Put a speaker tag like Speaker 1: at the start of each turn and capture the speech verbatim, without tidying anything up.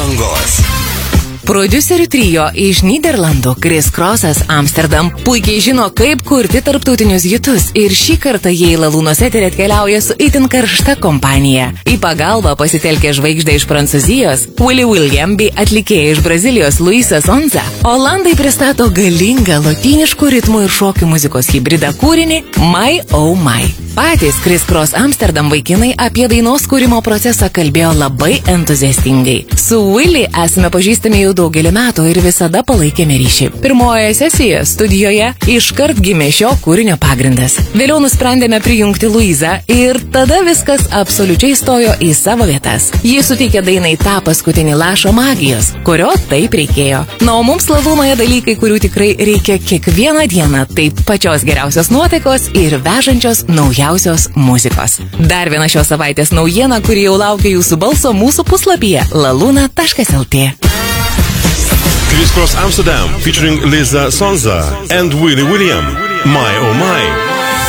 Speaker 1: bangos.
Speaker 2: Prodiuserių trijo iš Nyderlandų Chris Crossas Amsterdam puikiai žino, kaip kurti tarptautinius hitus ir šį kartą jie į Lalūnos eterį atkeliauja su itin karšta kompanija. Į pagalbą pasitelkė žvaigždę iš Prancūzijos Willy William bei atlikėją iš Brazilijos Luisą Sonza. Olandai pristato galingą lotyniškų ritmų ir šokių muzikos hibridą kūrinį My Oh My. Patys Chris Cross Amsterdam vaikinai apie dainos kūrimo procesą kalbėjo labai entuziastingai. Su Willy esame pažįstami jau daugelį metų ir visada palaikėme ryšį. Pirmojoje sesijoje studijoje iškart gimė šio kūrinio pagrindas. Vėliau nusprendėme prijungti Luizą ir tada viskas absoliučiai stojo į savo vietas. Ji suteikė dainai tą paskutinį lašą magijos, kurio taip reikėjo. Na, o mums Lalūnoje dalykai, kurių tikrai reikia kiekvieną dieną, tai pačios geriausios nuotaikos ir vežančios naujausios muzikos. Dar viena šios savaitės naujiena, kuri jau laukia jūsų balso mūsų puslapyje laluna taškas lt.
Speaker 3: Chris Cross Amsterdam featuring Luisa Sonza and Willy William. My Oh My.